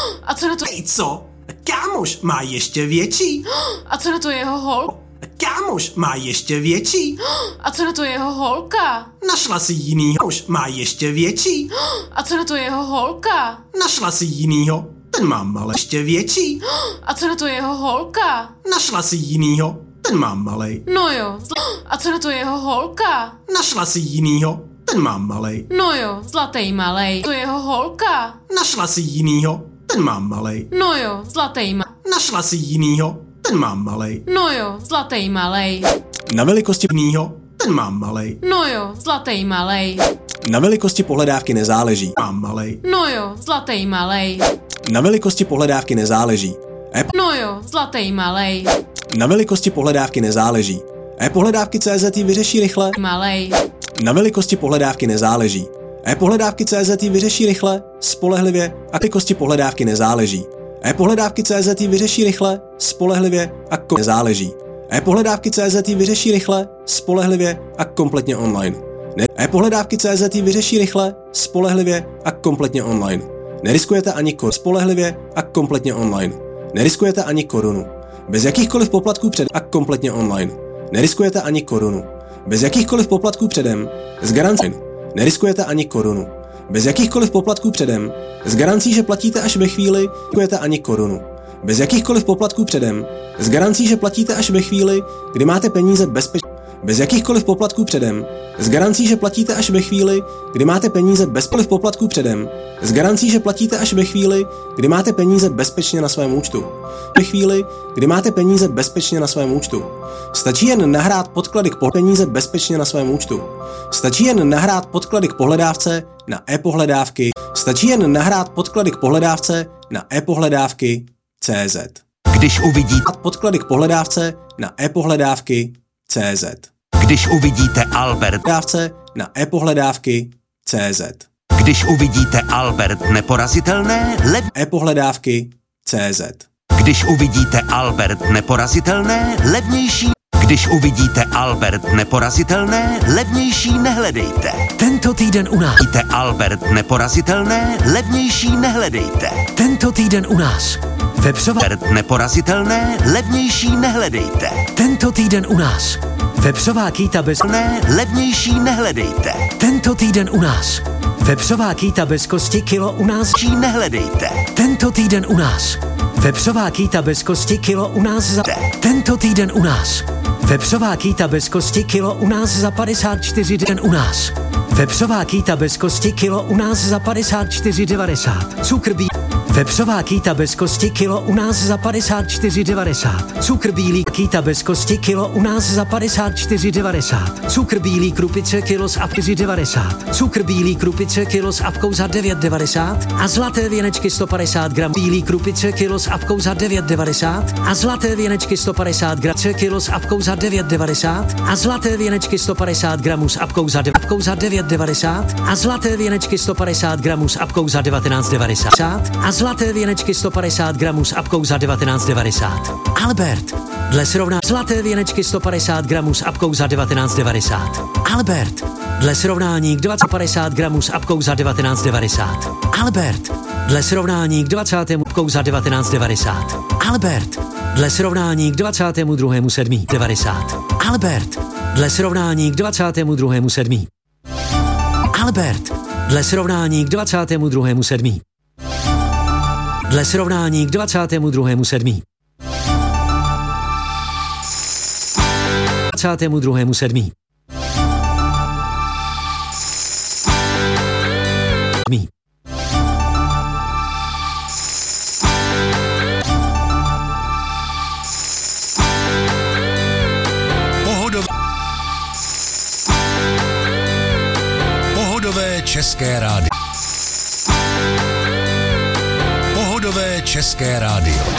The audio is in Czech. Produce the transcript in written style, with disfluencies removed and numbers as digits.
A co na to? Hej, co? Kámoš má ještě větší. A co na to jeho hol? Kámoš má ještě větší. A co na to jeho holka? Našla si jinýho. Kámoš má ještě větší. A co na to jeho holka? Našla si jinýho. Ten má malé ještě větší. A co na to jeho holka? Našla si jinýho. Ten má malej. No jo. A co na to jeho holka? Našla si jinýho. Ten má malej. No jo, zlatej malej. To jeho holka. Našla si jinýho. Ten má malej. No jo, zlatej Našla si jinýho. Ten má malej. No jo, zlatej malej. Na velikosti jinýho. Ten má malej. No jo, zlatej malej. Na velikosti pohledávky nezáleží. Mám malej. No jo, zlatej malej. Na velikosti pohledávky nezáleží. No jo, zlatej malej. Na velikosti pohledávky nezáleží. E-pohledávky CZ ji vyřeší rychle. Malej. Na velikosti pohledávky nezáleží. E-pohledávky CZ ji vyřeší rychle, spolehlivě a velikosti pohledávky nezáleží. E-pohledávky CZ ji vyřeší rychle, spolehlivě a nezáleží. E-pohledávky CZ ji vyřeší rychle, spolehlivě a kompletně online. E-pohledávky CZ ji vyřeší rychle, spolehlivě a kompletně online. Neriskujete ani spolehlivě a kompletně online. Neriskujete ani korunu. Bez jakýchkoliv poplatků před a kompletně online. Neriskujete ani korunu. Bez jakýchkoliv poplatků předem, s garancí. Neriskujete ani korunu. Bez jakýchkoliv poplatků předem, s garancí, že platíte až ve chvíli, neriskujete ani korunu. Bez jakýchkoliv poplatků předem, s garancí, že platíte až ve chvíli, kdy máte peníze bezpečně. Bez jakýchkoliv poplatků předem, s garancí, že platíte až ve chvíli, kdy máte peníze bezpečně poplatků předem, s garancí, že platíte až ve chvíli, kdy máte peníze bezpečně na svém účtu. Ve chvíli, kdy máte peníze bezpečně na svém účtu. Stačí jen nahrát podklady k peníze bezpečně na svém účtu. Stačí jen nahrát podklady k pohledávce na e-pohledávky. Stačí jen nahrát podklady k pohledávce na e-pohledávky CZ. Když uvidíte podklady k pohledávce na e-pohledávky CZ. Když uvidíte Albert dávce na e-pohledávky CZ. Když uvidíte Albert neporazitelné e-pohledávky CZ. Když uvidíte Albert neporazitelné levnější. Když uvidíte Albert neporazitelné levnější nehledejte. Tento týden u nás. Uvidíte Albert neporazitelné levnější nehledejte. Tento týden u nás. Vepřová neporazitelné levnější nehledejte. Tento týden u nás. Vepřová kýta bez levnější nehledejte. Tento týden u nás. Vepřová kýta bez kosti kilo u nás nehledejte. Tento týden u nás. Vepřová kýta bez kosti kilo u nás za tento týden u nás. Vepřová kýta bez kosti kilo u nás za 54 den u nás. Vepřová kýta bez kosti kilo u nás za 54,90. Cukr bílý. Vepřová kýta bez kosti kilo u nás za 54,90. Cukr bílý kýta bez kosti kilo u nás za 54,90. Cukr bílý krupice kilo s apkou 4,90. Cukr bílý krupice kilo s apkou za 9,90 a zlaté věnečky 150 gram bílý krupice kilo s apkou za 9,90 a zlaté věnečky 150 gram kilo s apkou za 9,90 a zlaté věnečky 150 gramů s apkou za 9,90 a zlaté věnečky 150 gramů s apkou za 19,90 a zlaté věnečky 150 gramů s apkou za 19,90. Albert, dle srovnání zlaté věnečky 150 gramů s apkou za 19,90. Albert, dle srovnání k 250 gramů s apkou za 19,90. Albert, dle srovnání k 20. apkou za 19,90. Albert, dle srovnání k 22.7.90. Albert, dle srovnání k 22.7. Albert, dle srovnání k 22.7. Dle srovnání k 22.7. 22.7. Pohodové české rádio. Pohodové české rádio.